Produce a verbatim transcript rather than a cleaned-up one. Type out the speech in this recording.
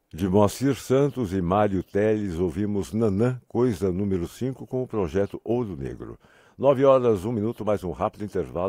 De Moacir Santos e Mário Teles, ouvimos Nanã, Coisa número cinco, com o projeto Ouro Negro. Nove horas, um minuto, mais um rápido intervalo.